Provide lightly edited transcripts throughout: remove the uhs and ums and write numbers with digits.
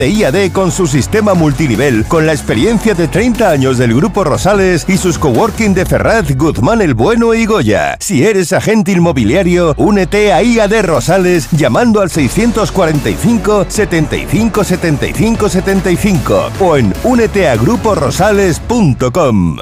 IAD con su sistema multinivel, con la experiencia de 30 años del Grupo Rosales y sus coworking de Ferraz, Guzmán el Bueno y Goya. Si eres agente inmobiliario, únete a IAD Rosales llamando al 645 75 75 75 o en úneteagruporosales.com.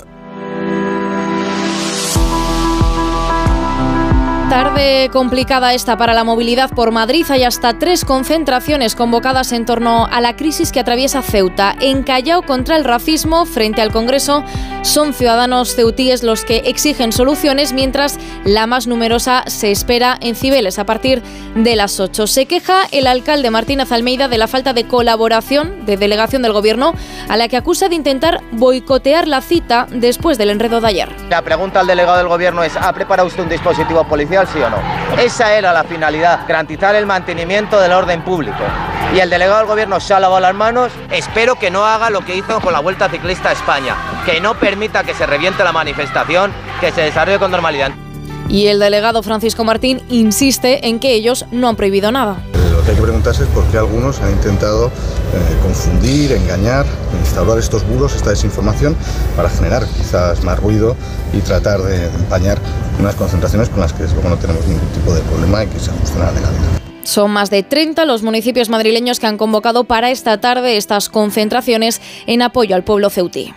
Tarde complicada esta para la movilidad por Madrid. Hay hasta 3 concentraciones convocadas en torno a la crisis que atraviesa Ceuta. En Callao, contra el racismo, frente al Congreso, son ciudadanos ceutíes los que exigen soluciones, mientras la más numerosa se espera en Cibeles a partir de las 8. Se queja el alcalde Martínez Almeida de la falta de colaboración de delegación del Gobierno, a la que acusa de intentar boicotear la cita después del enredo de ayer. La pregunta al delegado del Gobierno es: ¿ha preparado usted un dispositivo policial, sí o no? Esa era la finalidad, garantizar el mantenimiento del orden público. Y el delegado del Gobierno se ha lavado las manos. Espero que no haga lo que hizo con la Vuelta Ciclista a España, que no permita que se reviente la manifestación, que se desarrolle con normalidad. Y el delegado Francisco Martín insiste en que ellos no han prohibido nada. Lo que hay que preguntarse es por qué algunos han intentado confundir, engañar, instaurar estos bulos, esta desinformación, para generar quizás más ruido y tratar de empañar unas concentraciones con las que luego no tenemos ningún tipo de problema y que se ajustan a la legalidad. Son más de 30 los municipios madrileños que han convocado para esta tarde estas concentraciones en apoyo al pueblo ceutí.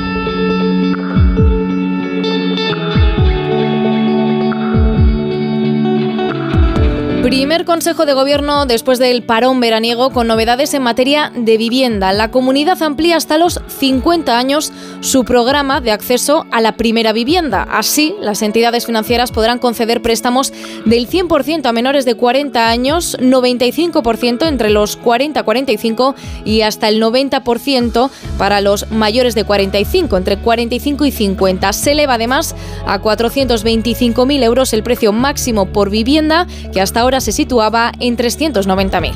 Primer Consejo de Gobierno después del parón veraniego con novedades en materia de vivienda. La comunidad amplía hasta los 50 años su programa de acceso a la primera vivienda. Así, las entidades financieras podrán conceder préstamos del 100% a menores de 40 años, 95% entre los 40 y 45 y hasta el 90% para los mayores de 45, entre 45 y 50. Se eleva además a 425.000 euros el precio máximo por vivienda, que hasta ahora se situaba en 390.000.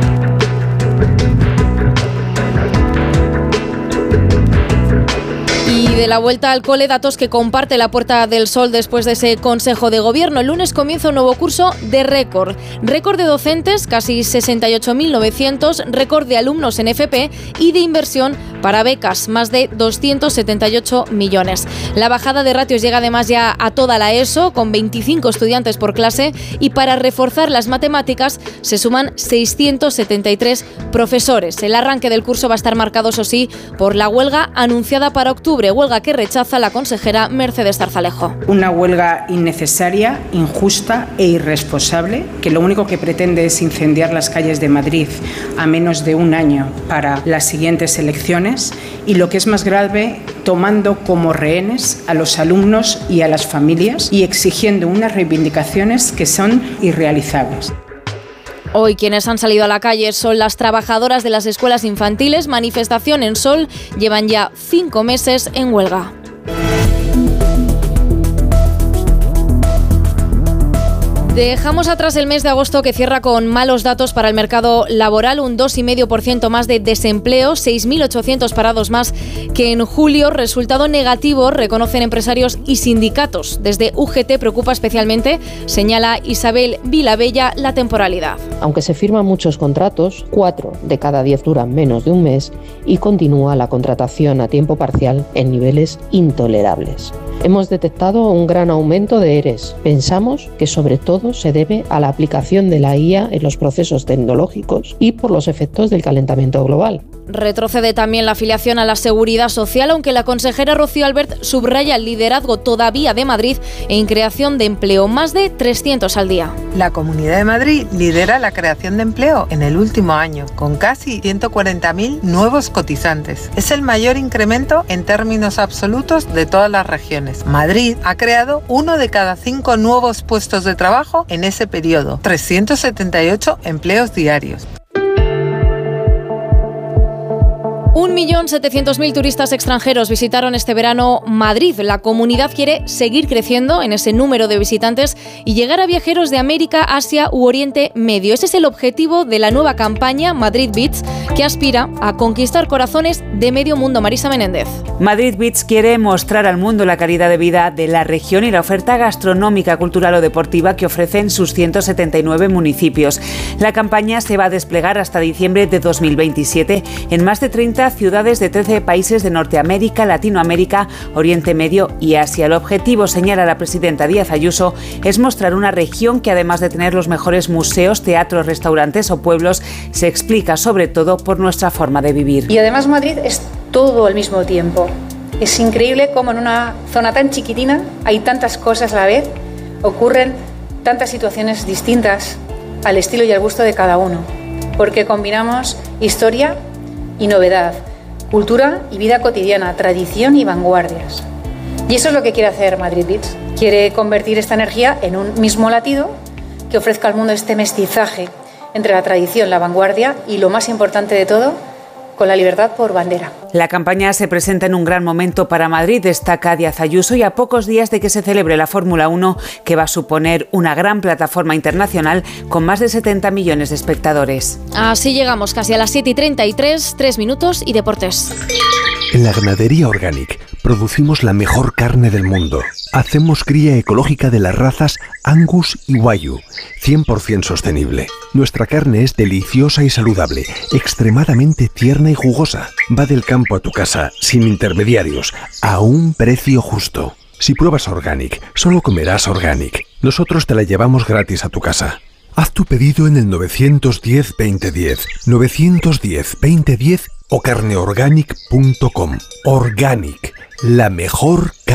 Y de la vuelta al cole, datos que comparte la Puerta del Sol después de ese Consejo de Gobierno. El lunes comienza un nuevo curso de récord. Récord de docentes, casi 68.900, récord de alumnos en FP y de inversión para becas, más de 278 millones. La bajada de ratios llega además ya a toda la ESO, con 25 estudiantes por clase, y para reforzar las matemáticas se suman 673 profesores. El arranque del curso va a estar marcado, eso sí, por la huelga anunciada para octubre, huelga que rechaza la consejera Mercedes Zarzalejo. Una huelga innecesaria, injusta e irresponsable, que lo único que pretende es incendiar las calles de Madrid a menos de un año para las siguientes elecciones, y lo que es más grave, tomando como rehenes a los alumnos y a las familias y exigiendo unas reivindicaciones que son irrealizables. Hoy quienes han salido a la calle son las trabajadoras de las escuelas infantiles. Manifestación en Sol, llevan ya 5 meses en huelga. Dejamos atrás el mes de agosto, que cierra con malos datos para el mercado laboral, un 2,5% más de desempleo, 6.800 parados más que en julio. Resultado negativo, reconocen empresarios y sindicatos. Desde UGT preocupa especialmente, señala Isabel Vilabella, la temporalidad. Aunque se firman muchos contratos, 4 de cada 10 duran menos de un mes y continúa la contratación a tiempo parcial en niveles intolerables. Hemos detectado un gran aumento de ERES. Pensamos que sobre todo se debe a la aplicación de la IA en los procesos tecnológicos y por los efectos del calentamiento global. Retrocede también la afiliación a la Seguridad Social, aunque la consejera Rocío Albert subraya el liderazgo todavía de Madrid en creación de empleo, más de 300 al día. La Comunidad de Madrid lidera la creación de empleo en el último año, con casi 140.000 nuevos cotizantes. Es el mayor incremento en términos absolutos de todas las regiones. Madrid ha creado 1 de cada 5 nuevos puestos de trabajo en ese periodo, 378 empleos diarios. 1.700.000 turistas extranjeros visitaron este verano Madrid. La comunidad quiere seguir creciendo en ese número de visitantes y llegar a viajeros de América, Asia u Oriente Medio. Ese es el objetivo de la nueva campaña Madrid Beats, que aspira a conquistar corazones de medio mundo. Marisa Menéndez. Madrid Beats quiere mostrar al mundo la calidad de vida de la región y la oferta gastronómica, cultural o deportiva que ofrecen sus 179 municipios. La campaña se va a desplegar hasta diciembre de 2027 en más de 30 ciudades de 13 países de Norteamérica, Latinoamérica, Oriente Medio y Asia. El objetivo, señala la presidenta Díaz Ayuso, es mostrar una región que, además de tener los mejores museos, teatros, restaurantes o pueblos, se explica sobre todo por nuestra forma de vivir. Y además Madrid es todo al mismo tiempo. Es increíble cómo en una zona tan chiquitina hay tantas cosas a la vez, ocurren tantas situaciones distintas al estilo y al gusto de cada uno, porque combinamos historia y novedad, cultura y vida cotidiana, tradición y vanguardias. Y eso es lo que quiere hacer Madrid Beats. Quiere convertir esta energía en un mismo latido que ofrezca al mundo este mestizaje entre la tradición, la vanguardia y, lo más importante de todo, con la libertad por bandera. La campaña se presenta en un gran momento para Madrid, destaca Díaz Ayuso, y a pocos días de que se celebre la Fórmula 1, que va a suponer una gran plataforma internacional con más de 70 millones de espectadores. Así llegamos casi a las 7:33, 3 minutos y deportes. En la ganadería Organic producimos la mejor carne del mundo. Hacemos cría ecológica de las razas Angus y Wagyu, 100% sostenible. Nuestra carne es deliciosa y saludable, extremadamente tierna y jugosa. Va del campo a tu casa, sin intermediarios, a un precio justo. Si pruebas Organic, solo comerás Organic. Nosotros te la llevamos gratis a tu casa. Haz tu pedido en el 910-2010, 910-2010 o carneorganic.com. Organic, la mejor carne.